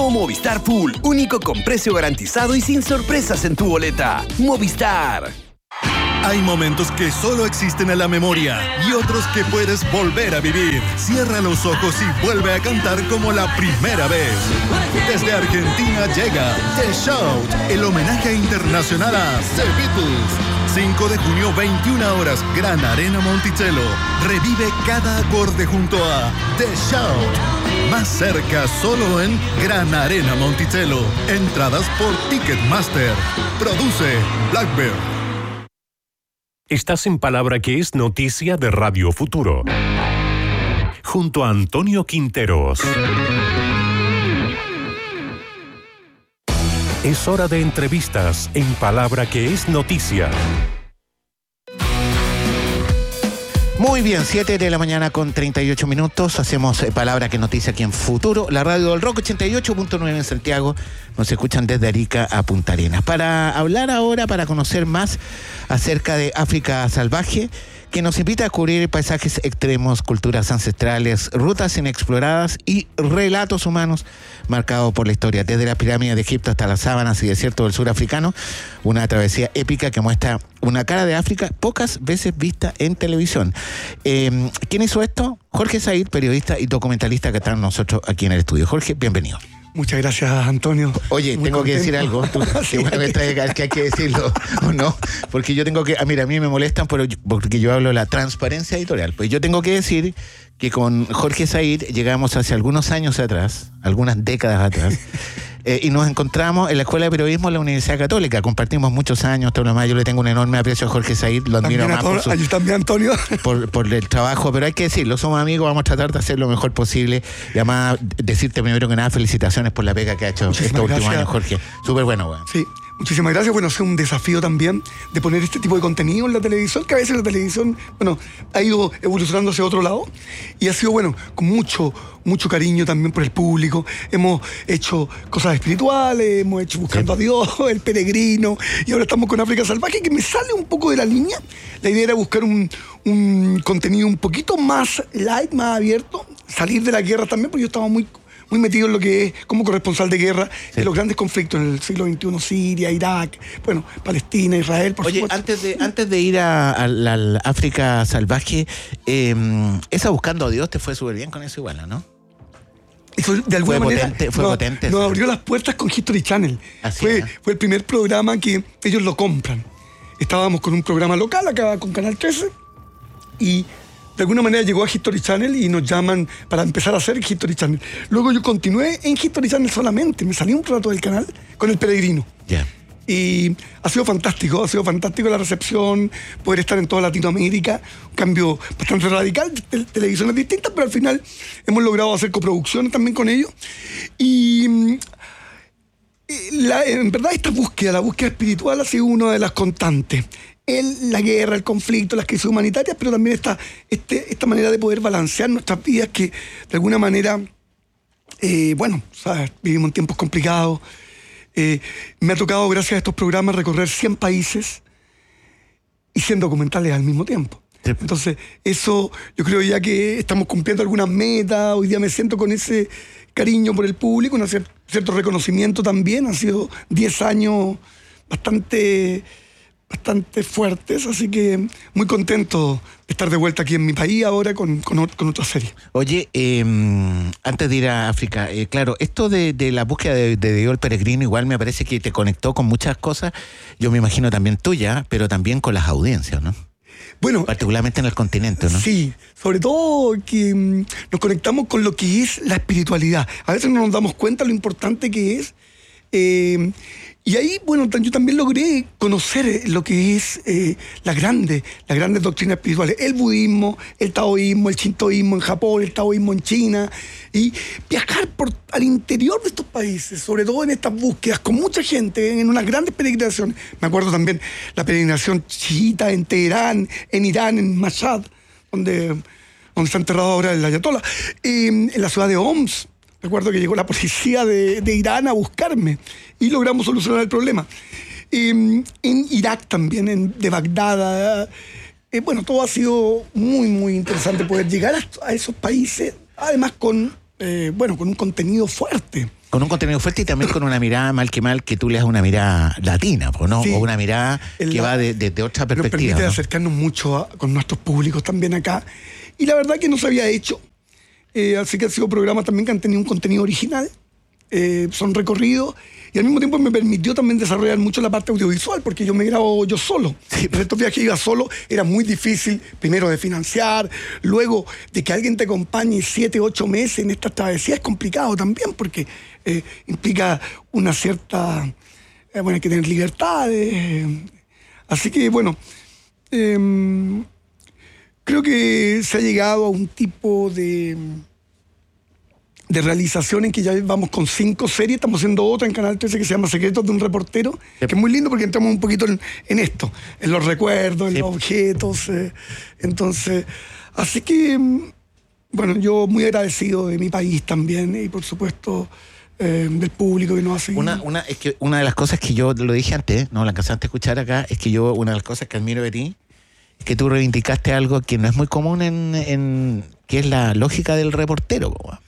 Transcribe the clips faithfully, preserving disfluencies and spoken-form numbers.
Nuevo Movistar Full, único con precio garantizado y sin sorpresas en tu boleta. Movistar. Hay momentos que solo existen en la memoria y otros que puedes volver a vivir. Cierra los ojos y vuelve a cantar como la primera vez. Desde Argentina llega The Shout, el homenaje internacional a The Beatles. cinco de junio, veintiuna horas, Gran Arena Monticello. Revive cada acorde junto a The Shout. Más cerca, solo en Gran Arena Monticello. Entradas por Ticketmaster. Produce Blackbird. Estás en Palabra que es noticia de Radio Futuro. Junto a Antonio Quinteros. Es hora de entrevistas en Palabra que es noticia. Muy bien, siete de la mañana con treinta y ocho minutos. Hacemos eh, Palabra que noticia aquí en Futuro. La radio del Rock ochenta y ocho punto nueve en Santiago. Nos escuchan desde Arica a Punta Arenas. Para hablar ahora, para conocer más acerca de África Salvaje, que nos invita a cubrir paisajes extremos, culturas ancestrales, rutas inexploradas y relatos humanos marcados por la historia. Desde la pirámide de Egipto hasta las sábanas y desiertos del sur africano, una travesía épica que muestra una cara de África pocas veces vista en televisión. Eh, ¿Quién hizo esto? Jorge Said, periodista y documentalista que está con nosotros aquí en el estudio. Jorge, bienvenido. Muchas gracias, Antonio. Oye, Muy tengo contento. que decir algo. Tú, sí. Bueno, que, que hay que decirlo, ¿o no? Porque yo tengo que... Ah, mira, a mí me molestan pero yo, porque yo hablo de la transparencia editorial. Pues yo tengo que decir que con Jorge Said llegamos hace algunos años atrás, algunas décadas atrás, eh, y nos encontramos en la Escuela de Periodismo de la Universidad Católica. Compartimos muchos años, todo lo demás. Yo le tengo un enorme aprecio a Jorge Said, lo admiro También más a por, su, Yo también, Antonio. por, por el trabajo, pero hay que decirlo, somos amigos, vamos a tratar de hacer lo mejor posible. Y además, decirte primero que nada, felicitaciones por la pega que ha hecho Muchísimas estos últimos gracias. años, Jorge. Súper bueno, güey. Sí, muchísimas gracias. Bueno, es un desafío también de poner este tipo de contenido en la televisión, que a veces la televisión, bueno, ha ido evolucionando hacia otro lado y ha sido, bueno, con mucho, mucho cariño también por el público. Hemos hecho cosas espirituales, hemos hecho Buscando sí. a Dios, El Peregrino, y ahora estamos con África Salvaje, que me sale un poco de la línea. La idea era buscar un, un contenido un poquito más light, más abierto, salir de la guerra también, porque yo estaba muy... muy metido en lo que es como corresponsal de guerra, sí. en los grandes conflictos en el siglo veintiuno, Siria, Irak, bueno, Palestina, Israel, por Oye, supuesto. antes de, antes de ir a, a, a, a África Salvaje, eh, esa Buscando a Dios te fue súper bien con eso igual, ¿no? Eso, de alguna fue manera, potente, fue no, potente. Nos abrió las puertas con History Channel. Así fue, es. fue el primer programa que ellos lo compran. Estábamos con un programa local acá con Canal trece y... de alguna manera llegó a History Channel y nos llaman para empezar a hacer History Channel. Luego yo continué en History Channel solamente, me salí un rato del canal con El Peregrino. Ya. Yeah. Y ha sido fantástico, ha sido fantástico la recepción, poder estar en toda Latinoamérica, un cambio bastante radical, te televisiones distintas, pero al final hemos logrado hacer coproducciones también con ellos. Y la, en verdad esta búsqueda, la búsqueda espiritual ha sido una de las constantes. El, la guerra, el conflicto, las crisis humanitarias, pero también esta, este, esta manera de poder balancear nuestras vidas que de alguna manera, eh, bueno, ¿sabes? Vivimos en tiempos complicados. Eh, me ha tocado, gracias a estos programas, recorrer cien países y cien documentales al mismo tiempo. Sí. Entonces, eso, yo creo ya que estamos cumpliendo algunas metas. Hoy día me siento con ese cariño por el público, un cierto, cierto reconocimiento también. Han sido diez años bastante... bastante fuertes, así que muy contento de estar de vuelta aquí en mi país ahora con, con, con otra serie. Oye, eh, antes de ir a África, eh, claro, esto de, de la búsqueda de, de Dios el Peregrino igual me parece que te conectó con muchas cosas, yo me imagino también tuya, pero también con las audiencias, ¿no? Bueno, particularmente en el continente, ¿no? Sí, sobre todo que mmm, nos conectamos con lo que es la espiritualidad. A veces no nos damos cuenta lo importante que es. Eh, y ahí, bueno, yo también logré conocer lo que es eh, la grande, las grandes doctrinas espirituales, el budismo, el taoísmo, el shintoísmo en Japón, el taoísmo en China, y viajar por, al interior de estos países, sobre todo en estas búsquedas, con mucha gente, en unas grandes peregrinaciones. Me acuerdo también la peregrinación chiita en Teherán, en Irán, en Mashhad, donde, donde está enterrado ahora el Ayatollah, eh, en la ciudad de Homs. Recuerdo que llegó la policía de, de Irán a buscarme y logramos solucionar el problema. Eh, en Irak también, en, de Bagdad. Eh, bueno, todo ha sido muy, muy interesante poder llegar a, a esos países, además con, eh, bueno, con un contenido fuerte. Con un contenido fuerte y también con una mirada, mal que mal, que tú le das una mirada latina, ¿no? Sí, o una mirada la, que va desde de, de otra perspectiva. Nos permite ¿no? acercarnos mucho a, con nuestros públicos también acá. Y la verdad que no se había hecho. Eh, así que han sido programas también que han tenido un contenido original. Eh, son recorridos. Y al mismo tiempo me permitió también desarrollar mucho la parte audiovisual, porque yo me grabo yo solo. Sí. En estos viajes iba solo, era muy difícil, primero de financiar, luego de que alguien te acompañe siete, ocho meses en esta travesía es complicado también, porque eh, implica una cierta... Eh, bueno, hay que tener libertades. Eh, así que, bueno, eh, creo que se ha llegado a un tipo de... de realización en que ya vamos con cinco series, estamos haciendo otra en Canal trece que se llama Secretos de un reportero, sí. que es muy lindo porque entramos un poquito en, en esto, en los recuerdos, en sí. los objetos, eh, entonces, así que, bueno, yo muy agradecido de mi país también y por supuesto eh, del público que nos hace. Una, una, es que una de las cosas que yo lo dije antes, no la alcanzaste a escuchar acá, es que yo, una de las cosas que admiro de ti, es que tú reivindicaste algo que no es muy común en, en que es la lógica del reportero, ¿no?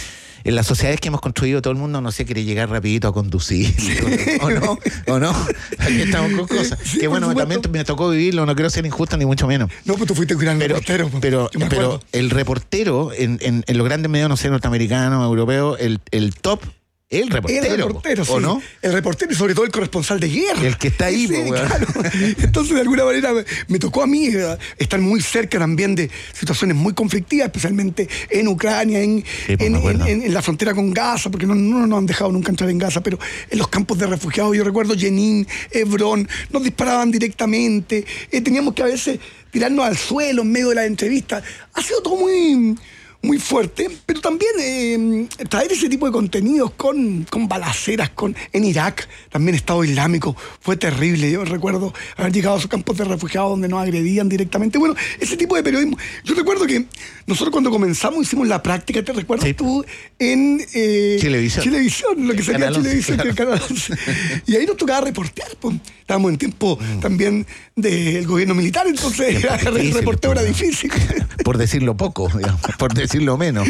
En las sociedades que hemos construido, todo el mundo, no sé, quiere llegar rapidito a conducir, o no, o no, aquí estamos con cosas. Sí, que bueno, también me tocó vivirlo, no quiero ser injusto ni mucho menos. No, pues tú fuiste un gran pero, reportero. Pero, pero el reportero, en, en, en los grandes medios, no sé, norteamericanos, europeos, el, el top... El reportero, el reportero, ¿o sí. no? El reportero y sobre todo el corresponsal de guerra. El que está ahí, sí, po, claro. Entonces, de alguna manera, me, me tocó a mí uh, estar muy cerca también de situaciones muy conflictivas, especialmente en Ucrania, en, sí, en, en, en, en la frontera con Gaza, porque no, no nos han dejado nunca entrar en Gaza, pero en los campos de refugiados, yo recuerdo Jenin, Hebrón, nos disparaban directamente, eh, teníamos que a veces tirarnos al suelo en medio de la entrevista. Ha sido todo muy... muy fuerte, pero también eh, traer ese tipo de contenidos con, con balaceras, con, en Irak, también Estado Islámico, fue terrible. Yo recuerdo haber llegado a esos campos de refugiados donde nos agredían directamente. Bueno, ese tipo de periodismo. Yo recuerdo que nosotros cuando comenzamos hicimos la práctica, ¿te recuerdas sí. tú? En eh, Chilevisión. Chilevisión, lo que sería Canal Chilevisión. once, claro. Y ahí nos tocaba reportear, pues. Estábamos en tiempo mm. también del gobierno militar, entonces el reporteo era difícil. Por decirlo poco, digamos, por decirlo menos.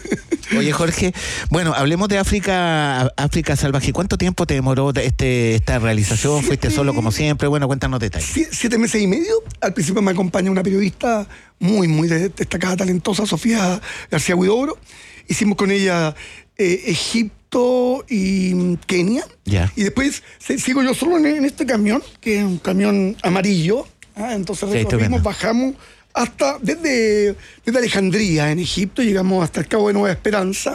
Oye, Jorge, bueno, hablemos de África África Salvaje. ¿Cuánto tiempo te demoró este, esta realización? Siete, ¿Fuiste solo como siempre? Bueno, cuéntanos detalles. Siete, siete meses y medio. Al principio me acompaña una periodista muy, muy destacada, talentosa, Sofía García Huidobro. Hicimos con ella eh, Egipto y Kenia. Yeah. Y después se, sigo yo solo en, en este camión, que es un camión amarillo. ¿ah? Entonces recorrimos, sí, bajamos hasta desde, desde Alejandría, en Egipto, llegamos hasta el Cabo de Nueva Esperanza,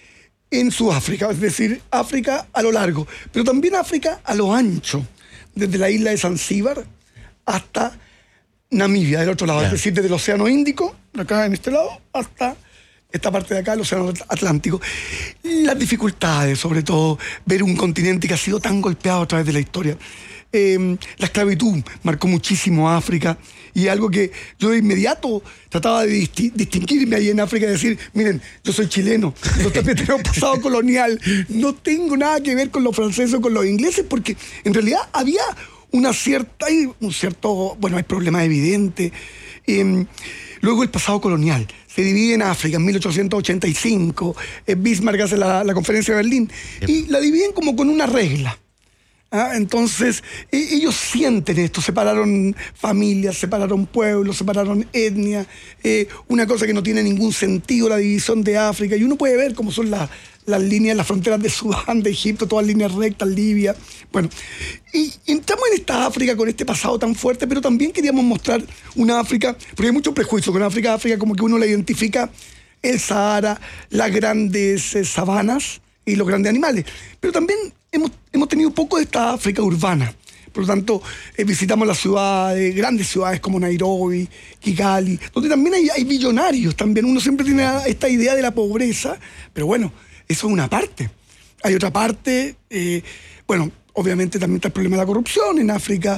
en Sudáfrica, es decir, África a lo largo, pero también África a lo ancho, desde la isla de Zanzíbar hasta Namibia, del otro lado, yeah. es decir, desde el Océano Índico, acá en este lado, hasta esta parte de acá, el Océano Atlántico. Las dificultades, sobre todo, ver un continente que ha sido tan golpeado a través de la historia. Eh, la esclavitud marcó muchísimo a África y algo que yo de inmediato trataba de disti- distinguirme ahí en África y decir, miren, yo soy chileno, yo también tengo pasado colonial, no tengo nada que ver con los franceses o con los ingleses, porque en realidad había una cierta, un cierto, bueno, hay problemas evidentes. Eh, luego el pasado colonial se divide en África en mil ochocientos ochenta y cinco, eh, Bismarck hace la, la conferencia de Berlín, yep. y la dividen como con una regla. ¿Ah? Entonces, e- ellos sienten esto, separaron familias, separaron pueblos, separaron etnias, eh, una cosa que no tiene ningún sentido, la división de África, y uno puede ver cómo son las, las líneas, las fronteras de Sudán, de Egipto, todas líneas rectas, Libia. Bueno, y entramos en esta África con este pasado tan fuerte, pero también queríamos mostrar una África, porque hay mucho prejuicio con África, África como que uno la identifica el Sahara, las grandes eh, sabanas y los grandes animales, pero también hemos, hemos tenido poco de esta África urbana. Por lo tanto, eh, visitamos las ciudades, grandes ciudades como Nairobi, Kigali, donde también hay, hay billonarios. También uno siempre tiene esta idea de la pobreza, pero bueno, eso es una parte. Hay otra parte, eh, bueno, obviamente también está el problema de la corrupción en África.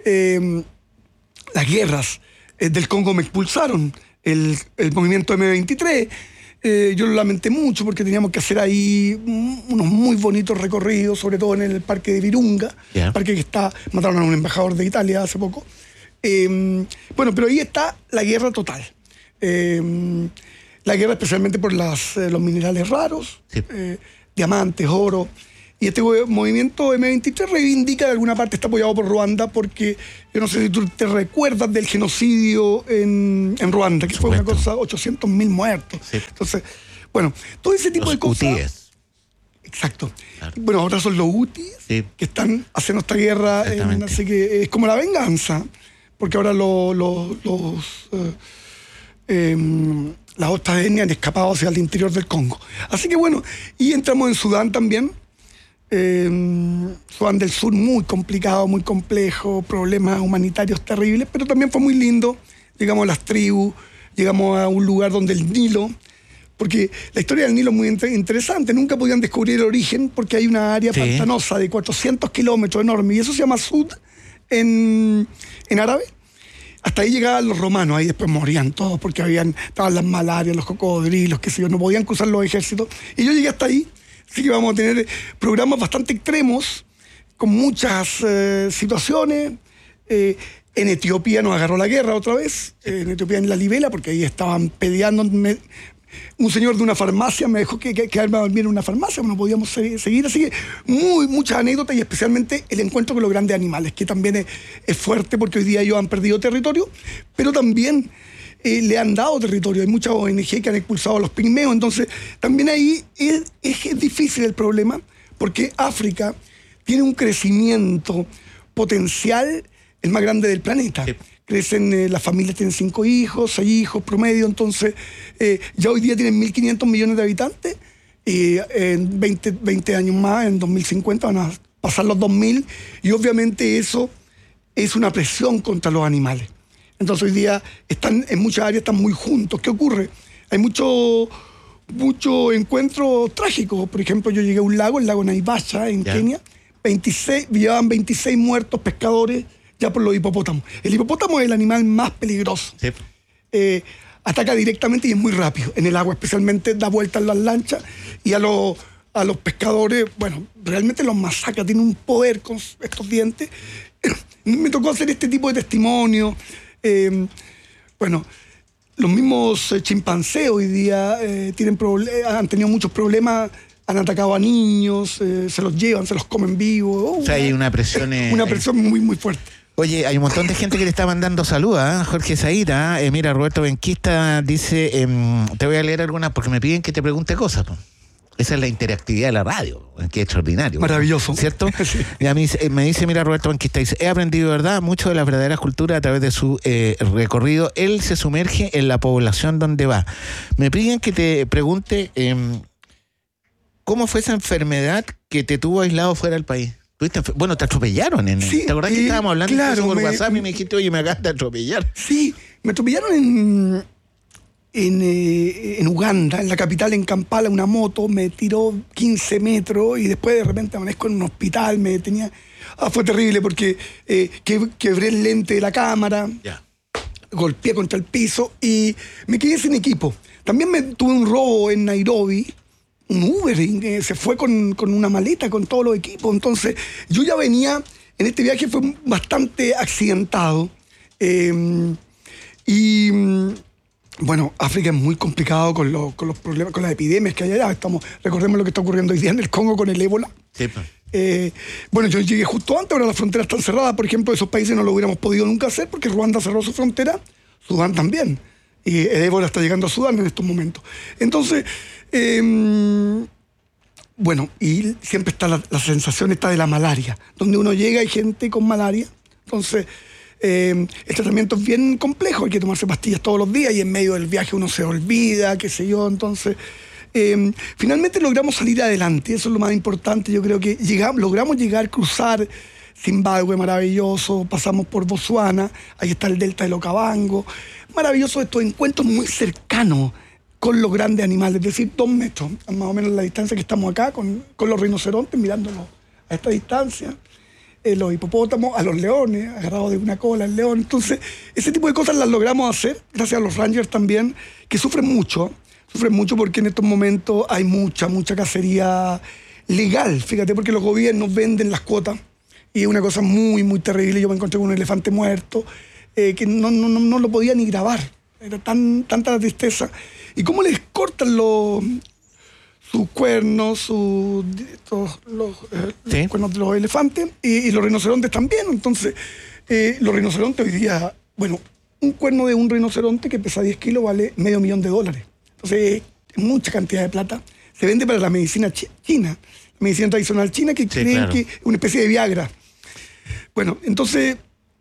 Eh, las guerras eh, del Congo me expulsaron, el, el movimiento eme veintitrés. Eh, yo lo lamenté mucho porque teníamos que hacer ahí unos muy bonitos recorridos, sobre todo en el parque de Virunga, yeah. el parque que está, mataron a un embajador de Italia hace poco. Eh, bueno, pero ahí está la guerra total. Eh, la guerra especialmente por las, eh, los minerales raros, sí. eh, diamantes, oro. Y este movimiento eme veintitrés reivindica, de alguna parte está apoyado por Ruanda, porque yo no sé si tú te recuerdas del genocidio en, en Ruanda, que fue una cosa, ochocientos mil muertos. Sí. Entonces, bueno, todo ese tipo los de cosas... hutíes. Exacto. Claro. Bueno, ahora son los hutíes, sí, que están haciendo esta guerra, en, así que es como la venganza, porque ahora lo, lo, los... Eh, eh, las otras etnias han escapado hacia el interior del Congo. Así que bueno, y entramos en Sudán también. Eh, Sudán del Sur, muy complicado, muy complejo, problemas humanitarios terribles, pero también fue muy lindo. Llegamos a las tribus, llegamos a un lugar donde el Nilo, porque la historia del Nilo es muy interesante, nunca podían descubrir el origen porque hay una área, sí, pantanosa de cuatrocientos kilómetros enorme, y eso se llama Sud en, en árabe. Hasta ahí llegaban los romanos, ahí después morían todos porque habían, estaban las malarias, los cocodrilos, qué sé yo, no podían cruzar los ejércitos. Y yo llegué hasta ahí. Así que vamos a tener programas bastante extremos, con muchas eh, situaciones. Eh, en Etiopía nos agarró la guerra otra vez, eh, en Etiopía en La Libela, porque ahí estaban peleando. Me, un señor de una farmacia me dejó que, que, quedarme a dormir en una farmacia, no podíamos seguir. Así que muy, muchas anécdotas, y especialmente el encuentro con los grandes animales, que también es, es fuerte porque hoy día ellos han perdido territorio, pero también... Eh, le han dado territorio. Hay muchas O N G que han expulsado a los pigmeos, entonces también ahí es, es, es difícil el problema, porque África tiene un crecimiento potencial el más grande del planeta. Sí. Crecen, eh, las familias tienen cinco hijos, seis hijos promedio, entonces eh, ya hoy día tienen mil quinientos millones de habitantes, y en veinte, veinte años más, en dos mil cincuenta, van a pasar los dos mil, y obviamente eso es una presión contra los animales. Entonces hoy día están en muchas áreas, están muy juntos. ¿Qué ocurre? Hay muchos mucho encuentros trágicos. Por ejemplo, yo llegué a un lago, el lago Naivasha, en yeah. Kenia. veintiséis, llevaban veintiséis muertos pescadores ya por los hipopótamos. El hipopótamo es el animal más peligroso. Sí. Eh, ataca directamente y es muy rápido. En el agua especialmente da vueltas en las lanchas, y a los, a los pescadores, bueno, realmente los masacra. Tiene un poder con estos dientes. Me tocó hacer este tipo de testimonio. Eh, bueno, los mismos eh, chimpancés hoy día eh, tienen han tenido muchos problemas, han atacado a niños, eh, se los llevan, se los comen vivos. Oh, o sea, hay una presión... Eh, una presión muy, muy fuerte. Oye, hay un montón de gente que le está mandando saludos, ¿eh? Jorge Zaira, eh, mira, Roberto Benquista dice, eh, te voy a leer algunas porque me piden que te pregunte cosas, ¿no? Esa es la interactividad de la radio, que es extraordinario. Maravilloso. ¿Cierto? Sí. Y a mí me dice, mira, Roberto Banquista, dice, he aprendido, ¿verdad?, mucho de las verdaderas culturas a través de su eh, recorrido. Él se sumerge en la población donde va. Me piden que te pregunte, eh, ¿cómo fue esa enfermedad que te tuvo aislado fuera del país? Bueno, te atropellaron. En, sí, ¿te acordás eh, que estábamos hablando claro, de eso por me, WhatsApp y me dijiste, oye, me acabas de atropellar? Sí, me atropellaron en... En, eh, en Uganda, en la capital, en Kampala, una moto me tiró quince metros y después de repente amanezco en un hospital, me tenía... Ah, fue terrible porque eh, que, quebré el lente de la cámara, yeah. golpeé contra el piso y me quedé sin equipo. También me tuve un robo en Nairobi, un Uber, eh, se fue con, con una maleta, con todos los equipos. Entonces yo ya venía, en este viaje fue bastante accidentado. Eh, y... Bueno, África es muy complicado con, lo, con los problemas, con las epidemias que hay allá. Estamos, recordemos lo que está ocurriendo hoy día en el Congo con el ébola. Sí, pues. eh, bueno, yo llegué justo antes, ahora las fronteras están cerradas. Por ejemplo, esos países no lo hubiéramos podido nunca hacer porque Ruanda cerró su frontera, Sudán también. Y el ébola está llegando a Sudán en estos momentos. Entonces, eh, bueno, y siempre está la, la sensación esta de la malaria. Donde uno llega hay gente con malaria. Entonces... Eh, el tratamiento es bien complejo, hay que tomarse pastillas todos los días y en medio del viaje uno se olvida, qué sé yo, entonces eh, finalmente logramos salir adelante, eso es lo más importante. Yo creo que llegamos, logramos llegar, cruzar Zimbabue, maravilloso, pasamos por Botsuana, ahí está el delta del Okavango, maravilloso estos encuentros muy cercanos con los grandes animales, es decir, dos metros, más o menos la distancia que estamos acá con, con los rinocerontes mirándolos a esta distancia. Eh, los hipopótamos, a los leones, agarrados de una cola el león. Entonces, ese tipo de cosas las logramos hacer, gracias a los rangers también, que sufren mucho, sufren mucho porque en estos momentos hay mucha, mucha cacería legal, fíjate, porque los gobiernos venden las cuotas, y es una cosa muy, muy terrible. Yo me encontré con un elefante muerto, eh, que no, no, no lo podía ni grabar, era tan, tanta la tristeza. Y cómo les cortan los... sus cuernos, sus estos, los, eh, Sí. los cuernos de los elefantes, y, y los rinocerontes también. Entonces, eh, los rinocerontes hoy día, bueno, un cuerno de un rinoceronte que pesa diez kilos vale medio millón de dólares. Entonces, es mucha cantidad de plata. Se vende para la medicina chi- china, la medicina tradicional china, que Sí, creen claro. que es una especie de Viagra. Bueno, entonces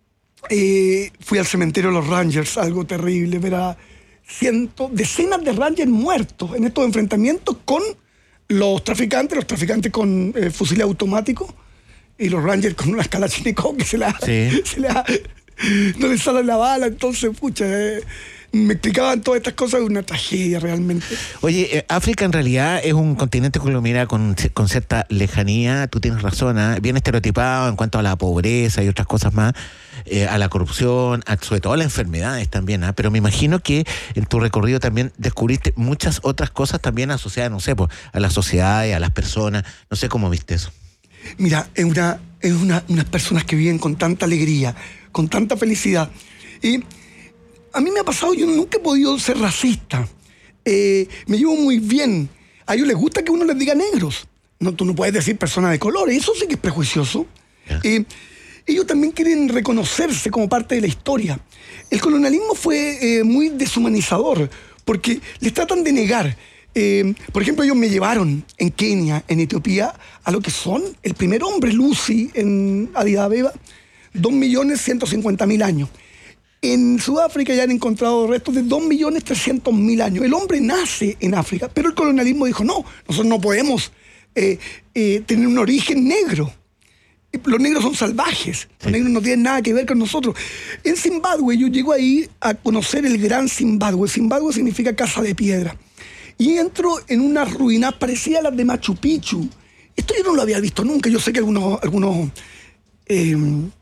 eh, fui al cementerio de los Rangers, algo terrible, ver a cientos, decenas de Rangers muertos en estos enfrentamientos con los traficantes, los traficantes con eh, fusiles automáticos y los Rangers con unas Kalashnikov que se la, Sí. se la no les sale la bala. Entonces, pucha, eh, me explicaban todas estas cosas, una tragedia realmente. Oye, eh, África en realidad es un continente que lo mira con, con cierta lejanía, tú tienes razón, ¿eh? Bien estereotipado en cuanto a la pobreza y otras cosas más, eh, a la corrupción, a, sobre todo a las enfermedades también, ¿eh? Pero me imagino que en tu recorrido también descubriste muchas otras cosas también asociadas, no sé, pues, a las sociedades, a las personas, no sé cómo viste eso. Mira, es una, es una, unas personas que viven con tanta alegría, con tanta felicidad. Y a mí me ha pasado, yo nunca he podido ser racista. Eh, me llevo muy bien. A ellos les gusta que uno les diga negros. No, tú no puedes decir personas de color, eso sí que es prejuicioso. Ya. Eh, ellos también quieren reconocerse como parte de la historia. El colonialismo fue eh, muy deshumanizador, porque les tratan de negar. Eh, por ejemplo, ellos me llevaron en Kenia, en Etiopía, a lo que son el primer hombre, Lucy, en Addis Abeba, dos millones ciento cincuenta mil años. En Sudáfrica ya han encontrado restos de dos millones trescientos mil años. El hombre nace en África, pero el colonialismo dijo, no, nosotros no podemos eh, eh, tener un origen negro. Los negros son salvajes, los negros no tienen nada que ver con nosotros. En Zimbabue, yo llego ahí a conocer el gran Zimbabue. Zimbabue significa casa de piedra. Y entro en unas ruinas parecidas a las de Machu Picchu. Esto yo no lo había visto nunca. Yo sé que algunos algunos eh,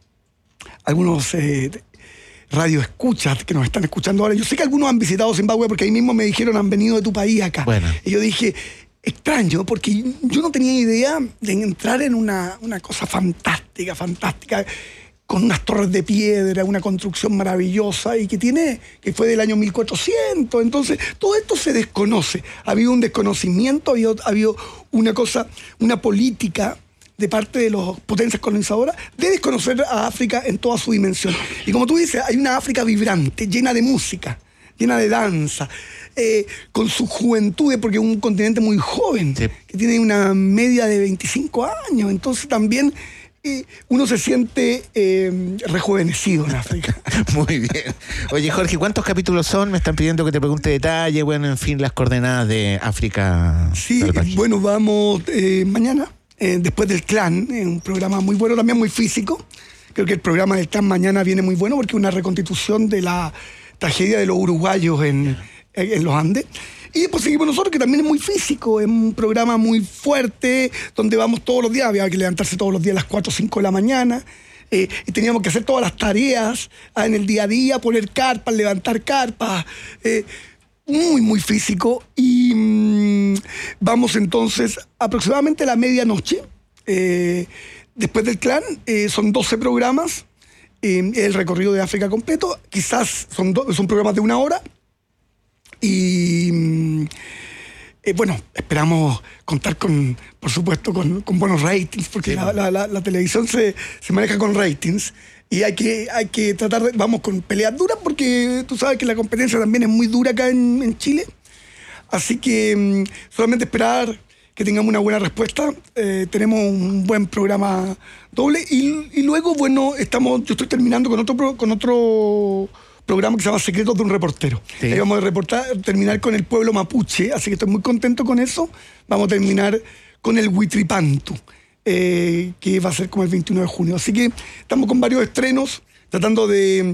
algunos eh, radioescuchas que nos están escuchando ahora, yo sé que algunos han visitado Zimbabue porque ahí mismo me dijeron han venido de tu país acá. Bueno. Y yo dije, extraño, porque yo no tenía idea de entrar en una, una cosa fantástica, fantástica, con unas torres de piedra, una construcción maravillosa y que tiene, que fue del año mil cuatrocientos. Entonces, todo esto se desconoce. Ha habido un desconocimiento, ha habido, ha habido una cosa, una política de parte de las potencias colonizadoras de desconocer a África en toda su dimensión. Y como tú dices, hay una África vibrante, llena de música, llena de danza, eh, con su juventud, porque es un continente muy joven, Sí. que tiene una media de veinticinco años. Entonces también eh, uno se siente eh, rejuvenecido en África. Muy bien. Oye, Jorge, ¿cuántos capítulos son? Me están pidiendo que te pregunte detalle, bueno, en fin, las coordenadas de África Sí, salvaje. bueno, vamos eh, mañana, eh, después del Clan, eh, un programa muy bueno, también muy físico. Creo que el programa del Clan mañana viene muy bueno porque es una reconstitución de la tragedia de los uruguayos en, en, en los Andes. Y después seguimos nosotros, que también es muy físico, es un programa muy fuerte, donde vamos todos los días, había que levantarse todos los días a las cuatro o cinco de la mañana, eh, y teníamos que hacer todas las tareas ah, en el día a día, poner carpas, levantar carpas, eh, muy, muy físico. Y mmm, vamos entonces aproximadamente a la medianoche, eh, después del Clan, eh, son doce programas, eh, el recorrido de África completo, quizás son, do- son programas de una hora. Y eh, bueno, esperamos contar con, por supuesto, con, con buenos ratings, porque Sí, la, la- la- la televisión se, se maneja con ratings. Y hay que, hay que tratar de, vamos con peleas duras, porque tú sabes que la competencia también es muy dura acá en, en Chile. Así que mm, solamente esperar que tengamos una buena respuesta. Eh, tenemos un buen programa doble. Y, y luego, bueno, estamos, yo estoy terminando con otro, pro- con otro programa que se llama Secretos de un Reportero. Sí. Ahí vamos a reportar, terminar con el pueblo mapuche, así que estoy muy contento con eso. Vamos a terminar con el Huitripantu, eh, que va a ser como el veintiuno de junio. Así que estamos con varios estrenos, tratando de,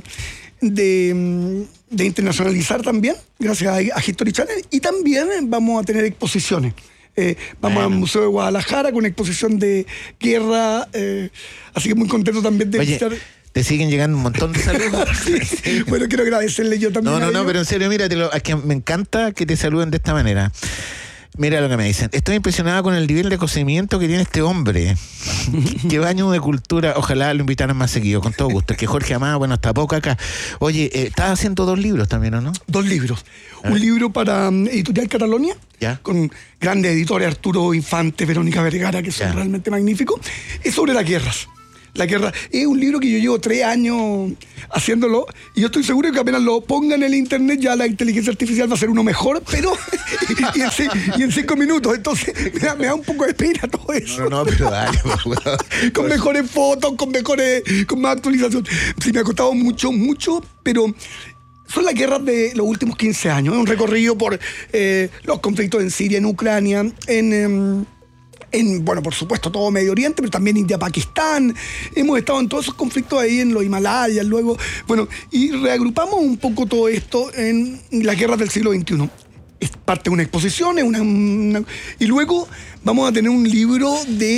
de, de internacionalizar también, gracias a, a History Channel, y también vamos a tener exposiciones. Eh, vamos Bueno. al Museo de Guadalajara con una exposición de guerra, eh, así que muy contento también de Oye, visitar. te siguen llegando un montón de saludos. Sí. Bueno, quiero agradecerle yo también. No, no, a no, ellos. pero en serio, mira, te lo- es que me encanta que te saluden de esta manera. Mira lo que me dicen. Estoy impresionada con el nivel de conocimiento que tiene este hombre. Qué baño de cultura. Ojalá lo invitaran más seguido, con todo gusto. Es que Jorge Amada, bueno, está poco acá. Oye, eh, estás haciendo dos libros también, ¿o no? Dos libros. Un libro para um, Editorial Catalonia, ¿Ya? con grandes editores, Arturo Infante, Verónica Vergara, que son Ya. realmente magníficos. Es sobre las guerras. La guerra es un libro que yo llevo tres años haciéndolo y yo estoy seguro que apenas lo pongan en el internet ya la inteligencia artificial va a ser uno mejor, pero y, en, seis, y en cinco minutos. Entonces me da, me da un poco de pena todo eso. No, no, pero dale, pues, Con mejores fotos, con mejores, con más actualización. Sí, me ha costado mucho, mucho, pero son las guerras de los últimos quince años. Es un recorrido por eh, los conflictos en Siria, en Ucrania, en... Eh, En, bueno, por supuesto, todo Medio Oriente, pero también India-Pakistán. Hemos estado en todos esos conflictos ahí en los Himalayas, luego, bueno, y reagrupamos un poco todo esto en las guerras del siglo veintiuno. Es parte de una exposición, es una, una, y luego vamos a tener un libro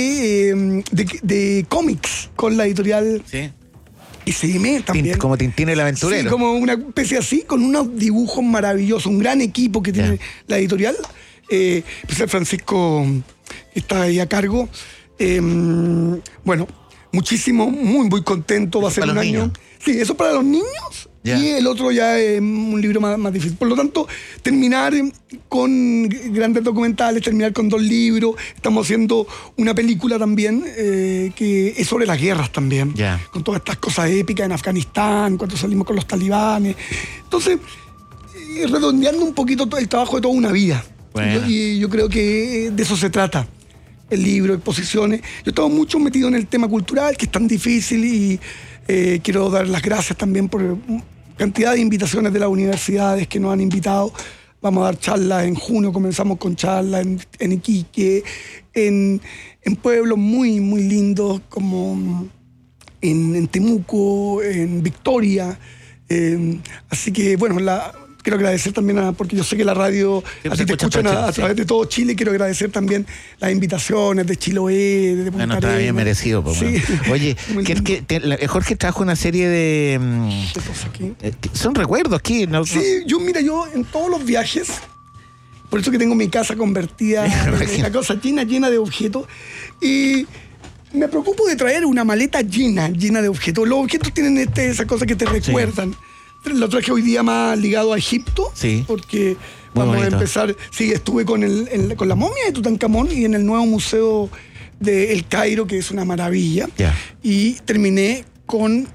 de, de, de cómics con la editorial Sí. S M también. Como Tintín el aventurero. Sí, como una especie así, con unos dibujos maravillosos, un gran equipo que tiene Ya. la editorial. Eh, pues Francisco está ahí a cargo. Eh, bueno, muchísimo, muy, muy contento. Va a ser Para un los año. niños. Sí, eso para los niños. Ya. Y el otro ya es un libro más, más difícil. Por lo tanto, terminar con grandes documentales, terminar con dos libros. Estamos haciendo una película también eh, que es sobre las guerras también. Ya. Con todas estas cosas épicas en Afganistán, cuando salimos con los talibanes. Entonces, eh, redondeando un poquito todo el trabajo de toda una vida. Bueno. Y, y yo creo que de eso se trata. El libro, exposiciones. Yo he estado mucho metido en el tema cultural, que es tan difícil, y eh, quiero dar las gracias también por cantidad de invitaciones de las universidades que nos han invitado. Vamos a dar charlas en junio, comenzamos con charlas en, en Iquique, en, en pueblos muy, muy lindos como en, en Temuco, en Victoria. Eh, así que, bueno, la... Quiero agradecer también, a, porque yo sé que la radio, Sí, a ti te escuchan a, a través de todo Chile. Quiero agradecer también las invitaciones de Chiloé, de Punta Bueno, está bien Arenas. merecido. Pues, Sí. bueno. Oye, Muy que, lindo. que, te- la- Jorge trajo una serie de... mm, ¿Qué pasa aquí? eh, que son recuerdos aquí, ¿no? Sí, yo, mira, yo en todos los viajes, por eso que tengo mi casa convertida en una cosa llena, llena de objetos, y me preocupo de traer una maleta llena, llena de objetos. Los objetos tienen este, esa cosa que te recuerdan. Lo traje hoy día más ligado a Egipto, Sí. porque Muy vamos bonito. a empezar. Sí, estuve con, el, en la- con la momia de Tutankamón y en el nuevo museo de El Cairo, que es una maravilla. Ya. Y terminé con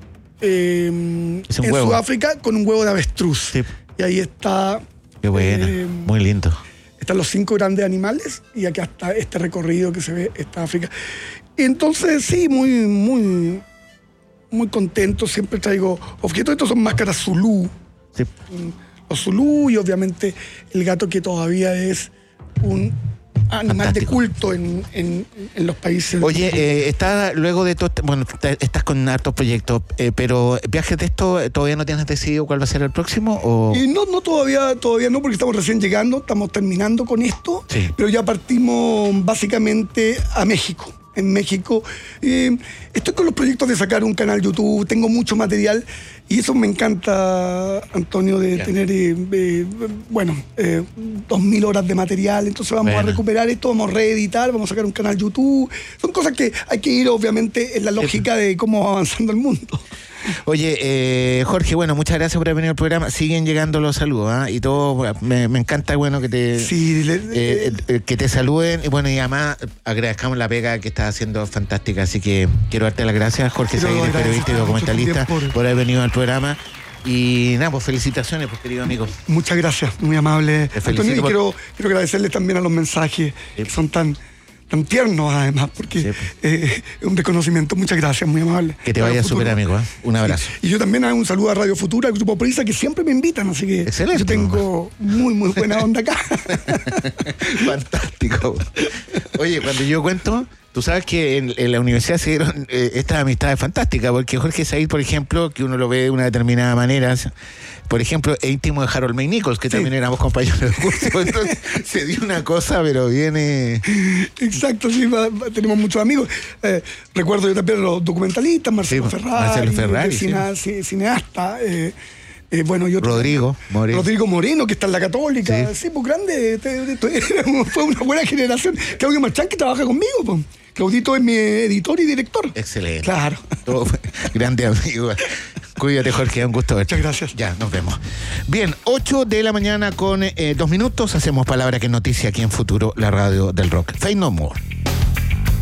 eh, Es un en huevo. Sudáfrica con un huevo de avestruz. Sí. Y ahí está. Qué buena, eh, muy lindo. Están los cinco grandes animales y acá está este recorrido que se ve, esta África. Y entonces, sí, muy, muy, muy contento. Siempre traigo objetos. Estos son máscaras Zulú. Sí. Los Zulú y obviamente el gato, que todavía es un animal Fantástico. de culto en, en- en los países. Oye, eh, está luego de todo, este- bueno, está- estás con hartos proyectos, eh, pero viajes de esto, eh, ¿todavía no tienes decidido cuál va a ser el próximo? O... Y no, no todavía, todavía no, porque estamos recién llegando, estamos terminando con esto, Sí. pero ya partimos básicamente a México. En México eh, estoy con los proyectos de sacar un canal YouTube, tengo mucho material y eso me encanta, Antonio, de Ya. tener, eh, eh, bueno, eh, dos mil horas de material. Entonces vamos Bueno. a recuperar esto, vamos a reeditar, vamos a sacar un canal YouTube. Son cosas que hay que ir, obviamente, en la lógica de cómo va avanzando el mundo. Oye, eh, Jorge, bueno, muchas gracias por haber venido al programa. Siguen llegando los saludos, ¿ah? Y todo, bueno, me, me encanta, bueno, que te Sí, le- eh, eh, que te saluden. Y bueno, y además agradezcamos la pega que estás haciendo fantástica. Así que quiero darte las gracias, Jorge Quiero Zaguirre, periodista y agradecer documentalista, mucho también por... por- haber venido al programa. Y nada, pues felicitaciones, pues querido amigo. Muchas gracias, muy amable, Te felicito Antonio, y por- quiero, quiero agradecerles también a los mensajes Sí. que son tan, tan tiernos, además, porque Sí. eh, es un reconocimiento. Muchas gracias, muy amable. Que te Radio vaya Futuro. súper, amigo, ¿eh? Un abrazo. Y yo también hago un saludo a Radio Futura, al Grupo Prisa, que siempre me invitan, así que Excelente. yo tengo muy, muy buena onda acá. Fantástico. Oye, cuando yo cuento, tú sabes que en, en la universidad se dieron eh, estas amistades fantásticas, porque Jorge Said, por ejemplo, que uno lo ve de una determinada manera, por ejemplo, es íntimo de Harold May Nichols, que Sí. también éramos compañeros de curso. Entonces se dio una cosa, pero viene... Exacto, sí, va- va- tenemos muchos amigos. Eh, recuerdo yo también a los documentalistas, Marcelo Sí, Ferrari, Marcelo Ferrari, de cine- ci- cineasta. eh, Eh, bueno, y otro, Rodrigo Moreno. Rodrigo Moreno, que está en la Católica. Sí, Sí. pues grande. Te, te, te, fue una buena generación. Claudio Marchán, que trabaja conmigo, pues. Claudito es mi editor y director. Excelente. Claro. Todo fue- grande amigo. Cuídate, Jorge, un gusto verte. Muchas gracias. Ya, nos vemos. Bien, ocho de la mañana con eh, dos minutos. Hacemos Palabra que es Noticia aquí en Futuro, la radio del rock. Faith No More.